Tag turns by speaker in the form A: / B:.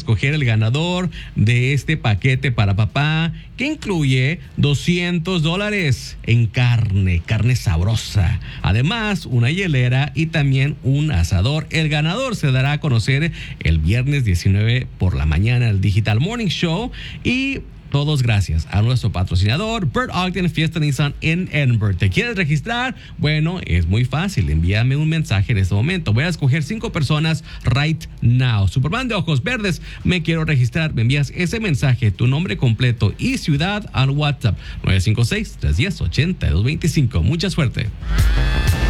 A: escoger el ganador de este paquete para papá que incluye $200 en carne sabrosa. Además, una hielera y también un asador. El ganador se dará a conocer el viernes 19 por la mañana en el Digital Morning Show y todos gracias a nuestro patrocinador, Bert Ogden Fiesta Nissan en Edinburgh. ¿Te quieres registrar? Bueno, es muy fácil. Envíame un mensaje en este momento. Voy a escoger 5 personas right now. Superman de ojos verdes, me quiero registrar. Me envías ese mensaje, tu nombre completo y ciudad al WhatsApp 956-310-8225. Mucha suerte.